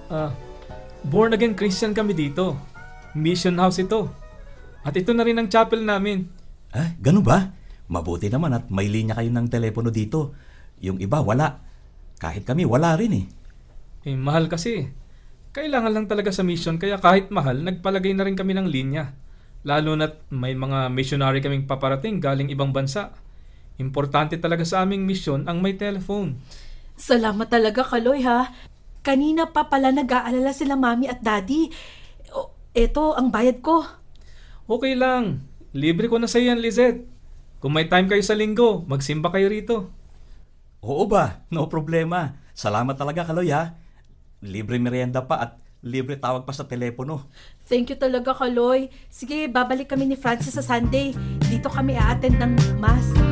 Ah, born again Christian kami dito. Mission house ito. At ito na rin ang chapel namin. Ganun ba? Mabuti naman at may linya kayo ng telepono dito. Yung iba wala. Kahit kami wala rin Mahal kasi. Kailangan lang talaga sa mission kaya kahit mahal, nagpalagay na rin kami ng linya. Lalo na't may mga missionary kaming paparating galing ibang bansa. Importante talaga sa aming mission ang may telephone. Salamat talaga, Kaloy, ha? Kanina pa pala nag-aalala sila mami at daddy. Eto, ang bayad ko. Okay lang. Libre ko na sa yan, Lizette. Kung may time kayo sa linggo, magsimba kayo rito. Oo ba? No problema. Salamat talaga, Kaloy, ha? Libre merienda pa at libre tawag pa sa telepono. Thank you talaga, Kaloy. Sige, babalik kami ni Francis sa Sunday. Dito kami a-attend ng mass.